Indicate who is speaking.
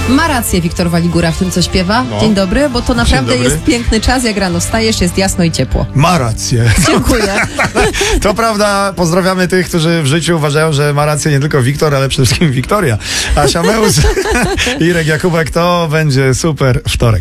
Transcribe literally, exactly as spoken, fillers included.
Speaker 1: Ma rację Wiktor Waligura w tym, co śpiewa.
Speaker 2: No.
Speaker 1: Dzień dobry, bo to naprawdę
Speaker 2: dobry.
Speaker 1: jest piękny czas, jak rano wstajesz, jest jasno i ciepło.
Speaker 2: Ma rację.
Speaker 1: Dziękuję.
Speaker 2: To prawda, pozdrawiamy tych, którzy w życiu uważają, że ma rację nie tylko Wiktor, ale przede wszystkim Wiktoria. Asia Meus, Irek Jakubek, to będzie super wtorek.